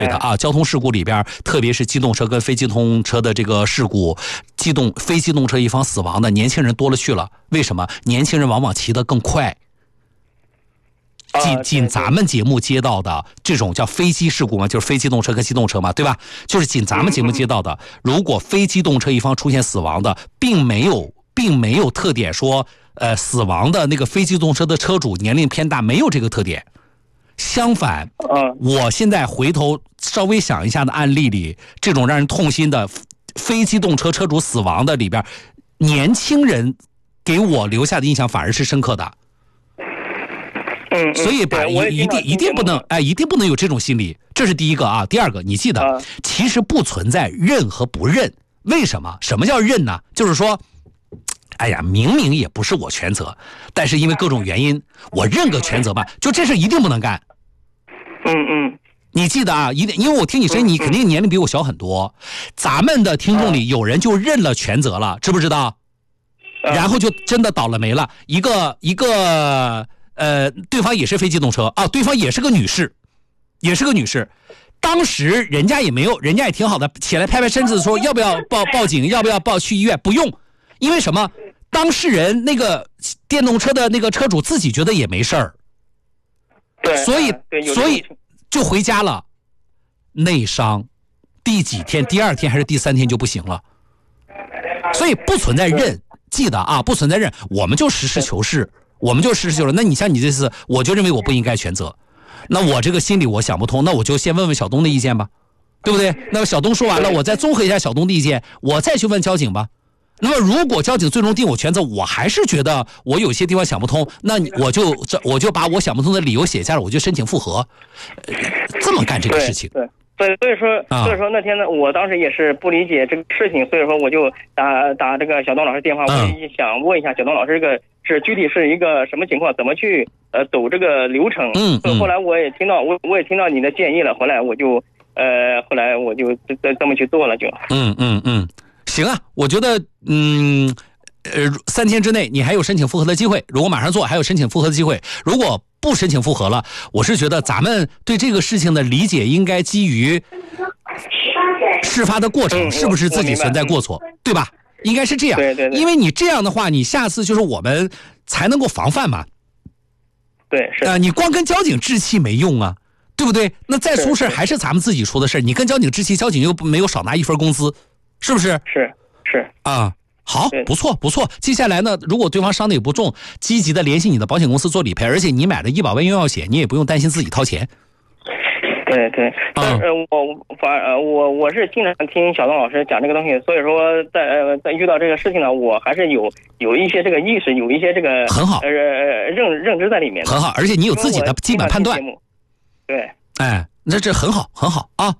对的啊，交通事故里边，特别是机动车跟非机动车的这个事故，非机动车一方死亡的年轻人多了去了。为什么？年轻人往往骑得更快。仅咱们节目接到的这种叫飞机事故嘛，就是非机动车跟机动车嘛，对吧？就是仅咱们节目接到的，如果非机动车一方出现死亡的，并没有特点说，死亡的那个非机动车的车主年龄偏大，没有这个特点。相反，我现在回头稍微想一下的案例里，这种让人痛心的非机动车车主死亡的里边，年轻人给我留下的印象反而是深刻的。所以一定不能有这种心理，这是第一个啊。第二个，你记得，其实不存在认和不认。为什么？什么叫认呢？就是说，哎呀，明明也不是我全责，但是因为各种原因，我认个全责吧，就这事一定不能干。你记得啊，一定，因为我听你声音，你肯定年龄比我小很多。咱们的听众里有人就认了全责了，知不知道？然后就真的倒了霉了。一个对方也是非机动车啊，对方也是个女士，当时人家也挺好的，起来拍拍身子说要不要报警，要不要去医院？不用，因为什么？当事人那个电动车的那个车主自己觉得也没事儿， 对， 所以就回家了，内伤，第几天？第2天还是第3天就不行了。所以不存在认，记得啊，不存在认，我们就实事求是。那你像你这次，我就认为我不应该全责，那我这个心里我想不通，那我就先问问小东的意见吧，对不对？那么小东说完了，我再综合一下小东的意见，我再去问交警吧。那么如果交警最终定我全责，我还是觉得我有些地方想不通，那我就把我想不通的理由写下来，我就申请复核，这么干这个事情。 对，所以说那天呢，我当时也是不理解这个事情，所以说我就打这个小东老师电话，我也想问一下小东老师，这个是具体是一个什么情况，怎么去走这个流程。后来我也听到你的建议了，后来我就这么去做了就。 行啊，我觉得3天之内你还有申请复核的机会，如果马上做还有申请复核的机会，如果不申请复核了，我是觉得咱们对这个事情的理解应该基于事发的过程是不是自己存在过错，对吧？应该是这样。 对， 因为你这样的话，你下次就是我们才能够防范嘛。 对，是你光跟交警置气没用啊，对不对？那再出事还是咱们自己出的事，你跟交警置气，交警又没有少拿1份工资，是不是？ 是啊。好，不错。接下来呢，如果对方伤的也不重，积极的联系你的保险公司做理赔，而且你买了医保万一要险，你也不用担心自己掏钱。 对，我是经常听小东老师讲这个东西，所以说在遇到这个事情呢，我还是有一些这个意识，有一些这个很好认知在里面的， 很好，而且你有自己的基本判断。 对， 那这很好啊。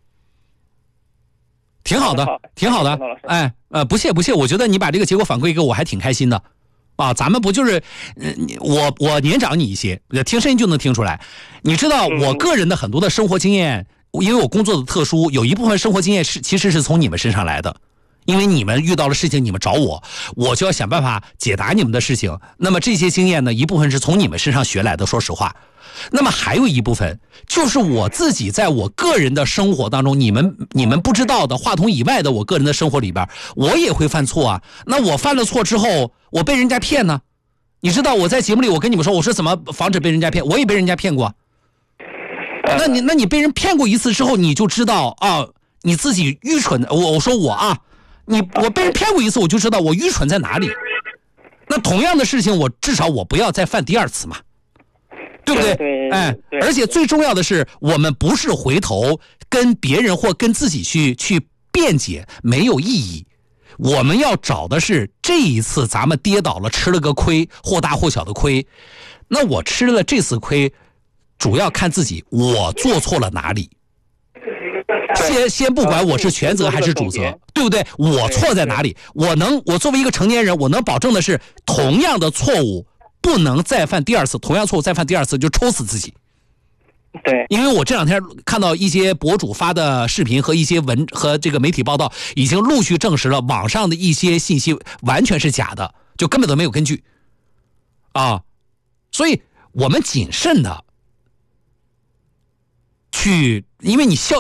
挺好的。不谢，我觉得你把这个结果反馈给我还挺开心的，啊，咱们不就是，我年长你一些，听声音就能听出来。你知道我个人的很多的生活经验，因为我工作的特殊，有一部分生活经验其实是从你们身上来的，因为你们遇到了事情，你们找我就要想办法解答你们的事情。那么这些经验呢，一部分是从你们身上学来的，说实话。那么还有一部分就是我自己在我个人的生活当中，你们不知道的话筒以外的我个人的生活里边，我也会犯错啊。那我犯了错之后，我被人家骗呢？你知道我在节目里我跟你们说我是怎么防止被人家骗，我也被人家骗过。那你被人骗过一次之后，你就知道啊，你自己愚蠢。我说我被人骗过一次，我就知道我愚蠢在哪里。那同样的事情，至少我不要再犯第2次嘛。对不对？ 对， 而且最重要的是，我们不是回头跟别人或跟自己去辩解，没有意义。我们要找的是这一次咱们跌倒了，吃了个亏，或大或小的亏。那我吃了这次亏，主要看自己，我做错了哪里。先不管我是全责还是主责，对不对？我错在哪里？我作为一个成年人，我能保证的是，同样的错误不能再犯第2次，同样错误再犯第2次就抽死自己。 对， 因为我这2天看到一些博主发的视频和一些和这个媒体报道，已经陆续证实了网上的一些信息完全是假的，就根本都没有根据啊。所以我们谨慎的去，因为你